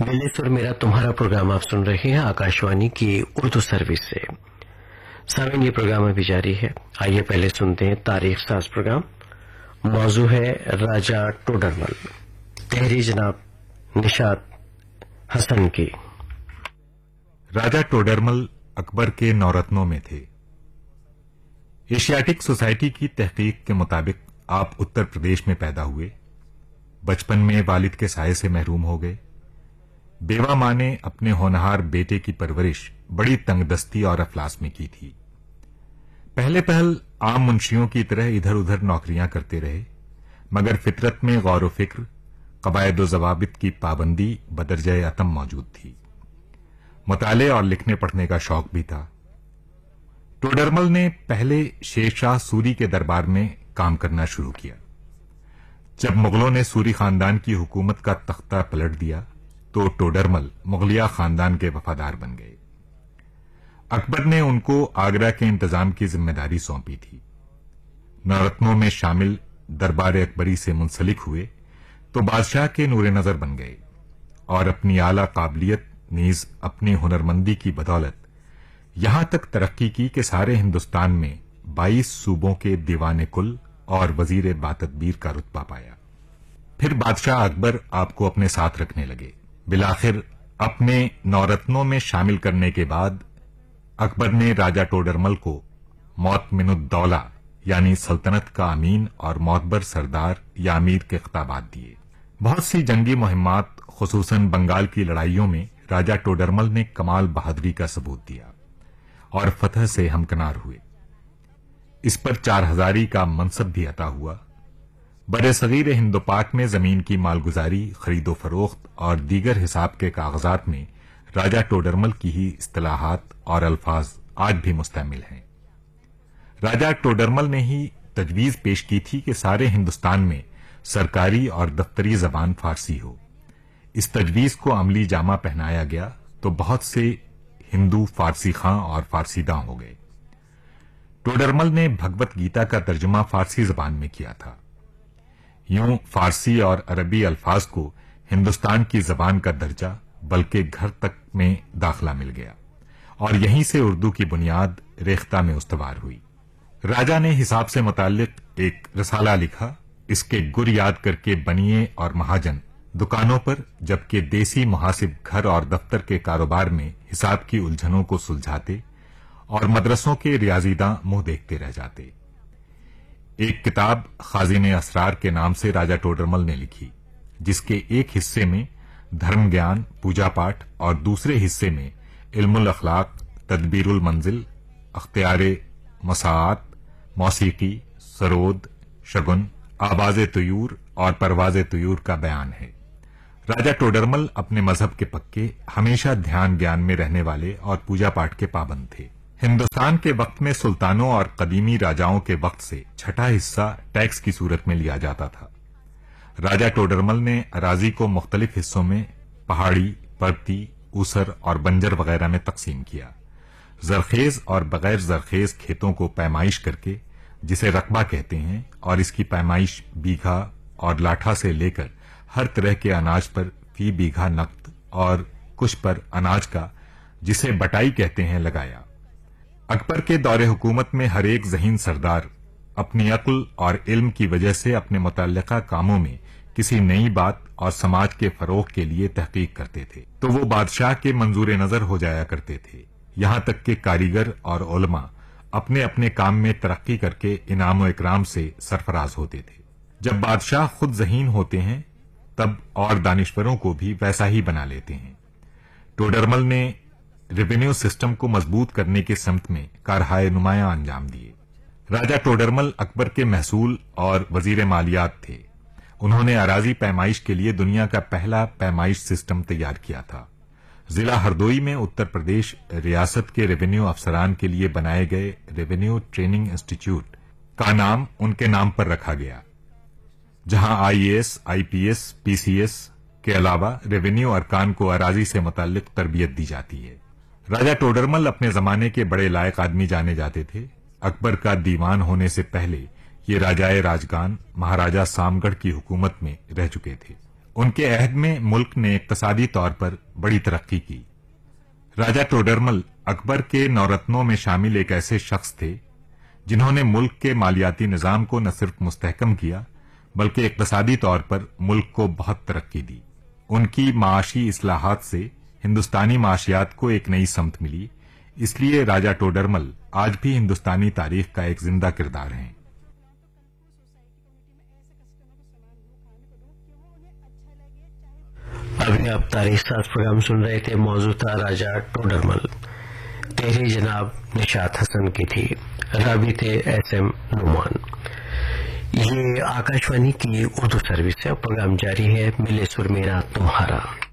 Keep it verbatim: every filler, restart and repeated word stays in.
میرے سر میرا تمہارا پروگرام آپ سن رہے ہیں آکاشوانی کی اردو سروس سے. سامعین، یہ پروگرام ابھی جاری ہے. آئیے پہلے سنتے ہیں تاریخ ساز پروگرام. موضوع ہے راجہ ٹوڈرمل. تحریر جناب نشاط حسن کی. راجہ ٹوڈرمل اکبر کے نورتنوں میں تھے. ایشیاٹک سوسائٹی کی تحقیق کے مطابق آپ اتر پردیش میں پیدا ہوئے. بچپن میں والد کے سائے سے محروم ہو گئے. بیوہ ماں نے اپنے ہونہار بیٹے کی پرورش بڑی تنگ دستی اور افلاس میں کی تھی. پہلے پہل عام منشیوں کی طرح ادھر ادھر نوکریاں کرتے رہے، مگر فطرت میں غور و فکر، قواعد و ضوابط کی پابندی بدرجہ عتم موجود تھی. مطالعے اور لکھنے پڑھنے کا شوق بھی تھا. ٹوڈرمل نے پہلے شیر شاہ سوری کے دربار میں کام کرنا شروع کیا. جب مغلوں نے سوری خاندان کی حکومت کا تختہ پلٹ دیا تو ٹوڈرمل مغلیہ خاندان کے وفادار بن گئے. اکبر نے ان کو آگرہ کے انتظام کی ذمہ داری سونپی تھی. نورتنوں میں شامل دربار اکبری سے منسلک ہوئے تو بادشاہ کے نور نظر بن گئے اور اپنی اعلی قابلیت نیز اپنی ہنرمندی کی بدولت یہاں تک ترقی کی کہ سارے ہندوستان میں بائیس صوبوں کے دیوان کل اور وزیر باتدبیر کا رتبہ پایا. پھر بادشاہ اکبر آپ کو اپنے ساتھ رکھنے لگے. بالآخر اپنے نورتنوں میں شامل کرنے کے بعد اکبر نے راجہ ٹوڈرمل کو موتمن الدولہ یعنی سلطنت کا امین اور معتبر سردار یا امیر کے خطابات دیے. بہت سی جنگی مہمات خصوصاً بنگال کی لڑائیوں میں راجہ ٹوڈرمل نے کمال بہادری کا ثبوت دیا اور فتح سے ہمکنار ہوئے. اس پر چار ہزاری کا منصب بھی عطا ہوا. بر صغیر ہند و پاک میں زمین کی مالگزاری، خرید و فروخت اور دیگر حساب کے کاغذات میں راجہ ٹوڈرمل کی ہی اصطلاحات اور الفاظ آج بھی مستعمل ہیں. راجہ ٹوڈرمل نے ہی تجویز پیش کی تھی کہ سارے ہندوستان میں سرکاری اور دفتری زبان فارسی ہو. اس تجویز کو عملی جامہ پہنایا گیا تو بہت سے ہندو فارسی خاں اور فارسی داں ہو گئے. ٹوڈرمل نے بھگوت گیتا کا ترجمہ فارسی زبان میں کیا تھا. یوں فارسی اور عربی الفاظ کو ہندوستان کی زبان کا درجہ بلکہ گھر تک میں داخلہ مل گیا اور یہیں سے اردو کی بنیاد ریختہ میں استوار ہوئی. راجہ نے حساب سے متعلق ایک رسالہ لکھا. اس کے گر یاد کر کے بنیے اور مہاجن دکانوں پر، جبکہ دیسی محاسب گھر اور دفتر کے کاروبار میں حساب کی الجھنوں کو سلجھاتے اور مدرسوں کے ریاضیداں منہ دیکھتے رہ جاتے. ایک کتاب خازن اسرار کے نام سے راجہ ٹوڈرمل نے لکھی، جس کے ایک حصے میں دھرم گیان، پوجا پاٹ اور دوسرے حصے میں علم الاخلاق، تدبیر المنزل، اختیار مساعات، موسیقی، سرود، شگن، آواز طیور اور پرواز طیور کا بیان ہے. راجہ ٹوڈرمل اپنے مذہب کے پکے، ہمیشہ دھیان گیان میں رہنے والے اور پوجا پاٹ کے پابند تھے. ہندوستان کے وقت میں سلطانوں اور قدیمی راجاؤں کے وقت سے چھٹا حصہ ٹیکس کی صورت میں لیا جاتا تھا. راجہ ٹوڈرمل نے اراضی کو مختلف حصوں میں پہاڑی، پرتی، اوسر اور بنجر وغیرہ میں تقسیم کیا. زرخیز اور بغیر زرخیز کھیتوں کو پیمائش کر کے، جسے رقبہ کہتے ہیں، اور اس کی پیمائش بیگھا اور لاٹھا سے لے کر ہر طرح کے اناج پر فی بیگھا نقد اور کچھ پر اناج کا، جسے بٹائی کہتے ہیں، لگایا. اکبر کے دور حکومت میں ہر ایک ذہین سردار اپنی عقل اور علم کی وجہ سے اپنے متعلقہ کاموں میں کسی نئی بات اور سماج کے فروغ کے لیے تحقیق کرتے تھے تو وہ بادشاہ کے منظور نظر ہو جایا کرتے تھے. یہاں تک کہ کاریگر اور علماء اپنے اپنے کام میں ترقی کر کے انعام و اکرام سے سرفراز ہوتے تھے. جب بادشاہ خود ذہین ہوتے ہیں تب اور دانشوروں کو بھی ویسا ہی بنا لیتے ہیں. ٹوڈرمل نے ریونیو سسٹم کو مضبوط کرنے کے سمت میں کارہائے نمایاں انجام دیے. راجہ ٹوڈرمل اکبر کے محصول اور وزیر مالیات تھے. انہوں نے اراضی پیمائش کے لیے دنیا کا پہلا پیمائش سسٹم تیار کیا تھا. ضلع ہردوئی میں اتر پردیش ریاست کے ریونیو افسران کے لیے بنائے گئے ریونیو ٹریننگ انسٹیٹیوٹ کا نام ان کے نام پر رکھا گیا، جہاں آئی A S, I P S, P C S کے علاوہ ریونیو ارکان کو اراضی سے متعلق تربیت دی جاتی ہے. راجہ ٹوڈرمل اپنے زمانے کے بڑے لائق آدمی جانے جاتے تھے. اکبر کا دیوان ہونے سے پہلے یہ راجائے راجگان مہاراجہ سام گڑھ کی حکومت میں رہ چکے تھے उनके अहद में मुल्क ने इक्तसादी तौर पर बड़ी तरक्की की। राजा टोडरमल अकबर के नौरत्नों में शामिल एक ऐसे शख्स थे जिन्होंने मुल्क के मालियाती निजाम को न सिर्फ मुस्तहकम किया बल्कि इक्तसादी तौर पर मुल्क को बहुत तरक्की दी। उनकी माशी इस्लाहात से हिंदुस्तानी माशियात को एक नई समत मिली, इसलिए राजा टोडरमल आज भी हिंदुस्तानी तारीख का एक जिंदा किरदार हैं। अभी आप तारीख साज प्रोग्राम सुन रहे थे। मौजूद था राजा टोडरमल। तहरीर जनाब निशात हसन की थी, रावी थे एस एम नुमान। ये आकाशवाणी की उर्दू सर्विस है। प्रोग्राम जारी है, मिले सुर मेरा तुम्हारा।